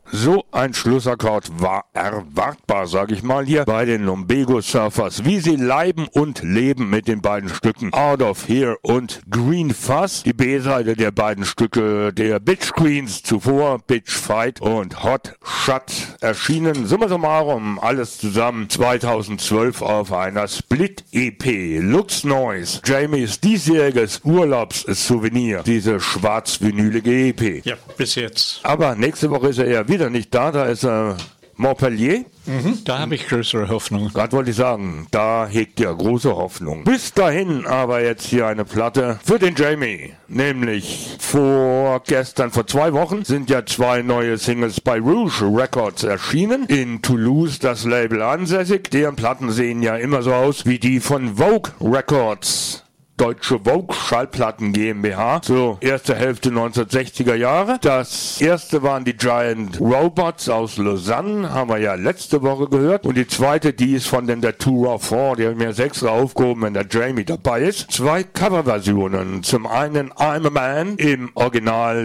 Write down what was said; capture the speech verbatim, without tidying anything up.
So ein Schlussakkord war erwartbar, sag ich mal, hier bei den Lumbago Surfers. Wie sie leiben und leben mit den beiden Stücken Out of Here und Green Fuzz. Die B-Seite der beiden Stücke der Bitch Queens zuvor, Bitch Fight und Hot Shot erschienen. Summa summarum, alles zusammen zweitausendzwölf auf einer Split-E P. Lux Noise, Jamies diesjähriges Urlaubssouvenir, diese schwarz-vinylige E P. Ja, bis jetzt. Aber nächste Woche ist er ja wieder nicht da, da ist er Montpellier. Mhm, da habe ich größere Hoffnung. Gerade wollte ich sagen, da hegt er große Hoffnung. Bis dahin aber jetzt hier eine Platte für den Jamie. Nämlich vorgestern, vor zwei Wochen, sind ja zwei neue Singles bei Rouge Records erschienen. In Toulouse das Label ansässig. Deren Platten sehen ja immer so aus wie die von Vogue Records. Deutsche Vogue Schallplatten GmbH, so erste Hälfte neunzehnhundertsechziger Jahre. Das erste waren die Giant Robots aus Lausanne, haben wir ja letzte Woche gehört. Und die zweite, die ist von den Datura vier, die haben mir sechs aufgehoben, wenn der Jamie dabei ist. Zwei Coverversionen. Zum einen I'm a Man im Original